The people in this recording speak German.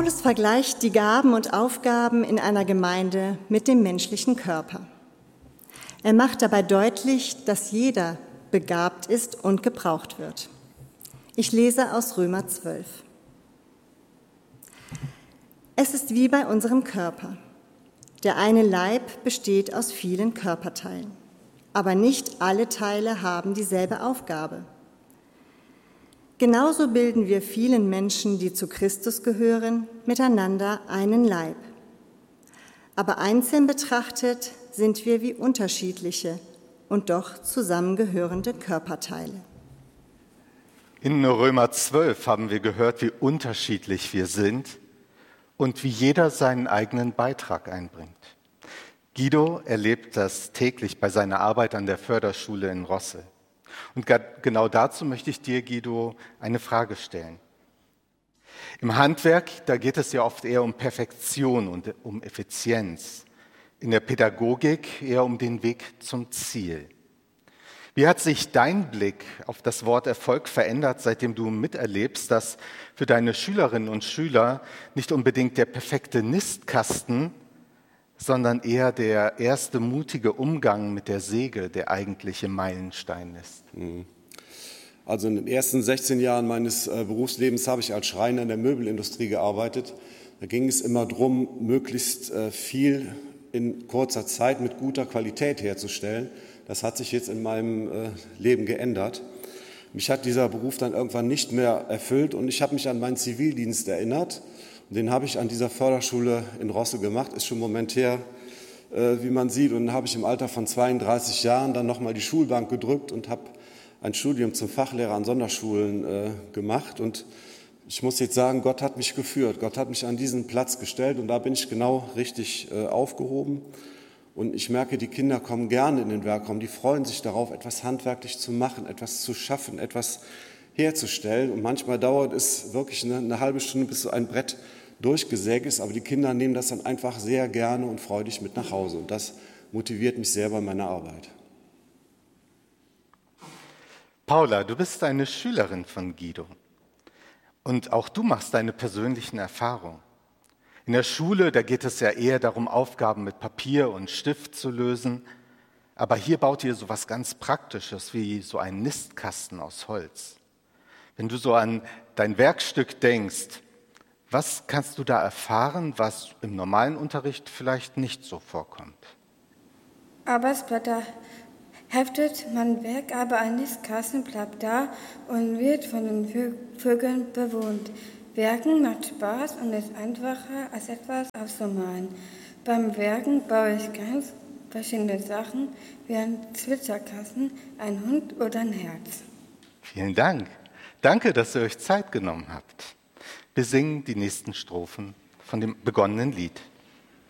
Paulus vergleicht die Gaben und Aufgaben in einer Gemeinde mit dem menschlichen Körper. Er macht dabei deutlich, dass jeder begabt ist und gebraucht wird. Ich lese aus Römer 12. Es ist wie bei unserem Körper. Der eine Leib besteht aus vielen Körperteilen, aber nicht alle Teile haben dieselbe Aufgabe. Genauso bilden wir vielen Menschen, die zu Christus gehören, miteinander einen Leib. Aber einzeln betrachtet sind wir wie unterschiedliche und doch zusammengehörende Körperteile. In Römer 12 haben wir gehört, wie unterschiedlich wir sind und wie jeder seinen eigenen Beitrag einbringt. Guido erlebt das täglich bei seiner Arbeit an der Förderschule in Rossel. Und genau dazu möchte ich dir, Guido, eine Frage stellen. Im Handwerk, da geht es ja oft eher um Perfektion und um Effizienz. In der Pädagogik eher um den Weg zum Ziel. Wie hat sich dein Blick auf das Wort Erfolg verändert, seitdem du miterlebst, dass für deine Schülerinnen und Schüler nicht unbedingt der perfekte Nistkasten, sondern eher der erste mutige Umgang mit der Säge der eigentliche Meilenstein ist? Also in den ersten 16 Jahren meines Berufslebens habe ich als Schreiner in der Möbelindustrie gearbeitet. Da ging es immer darum, möglichst viel in kurzer Zeit mit guter Qualität herzustellen. Das hat sich jetzt in meinem Leben geändert. Mich hat dieser Beruf dann irgendwann nicht mehr erfüllt und ich habe mich an meinen Zivildienst erinnert. Und den habe ich an dieser Förderschule in Rossel gemacht, ist schon einen Moment her, wie man sieht. Und dann habe ich im Alter von 32 Jahren dann nochmal die Schulbank gedrückt und habe ein Studium zum Fachlehrer an Sonderschulen gemacht. Und ich muss jetzt sagen, Gott hat mich geführt. Gott hat mich an diesen Platz gestellt und da bin ich genau richtig aufgehoben. Und ich merke, die Kinder kommen gerne in den Werkraum. Die freuen sich darauf, etwas handwerklich zu machen, etwas zu schaffen, etwas herzustellen. Und manchmal dauert es wirklich eine halbe Stunde, bis so ein Brett durchgesägt ist. Aber die Kinder nehmen das dann einfach sehr gerne und freudig mit nach Hause. Und das motiviert mich sehr bei meiner Arbeit. Paula, du bist eine Schülerin von Guido. Und auch du machst deine persönlichen Erfahrungen. In der Schule, da geht es ja eher darum, Aufgaben mit Papier und Stift zu lösen. Aber hier baut ihr so was ganz Praktisches, wie so einen Nistkasten aus Holz. Wenn du so an dein Werkstück denkst, was kannst du da erfahren, was im normalen Unterricht vielleicht nicht so vorkommt? Arbeitsblätter heftet man weg, aber ein Nistkasten bleibt da und wird von den Vögeln bewohnt. Werken macht Spaß und ist einfacher als etwas auszumalen. Beim Werken baue ich ganz verschiedene Sachen, wie ein Zwitscherkasten, ein Hund oder ein Herz. Vielen Dank. Danke, dass ihr euch Zeit genommen habt. Wir singen die nächsten Strophen von dem begonnenen Lied.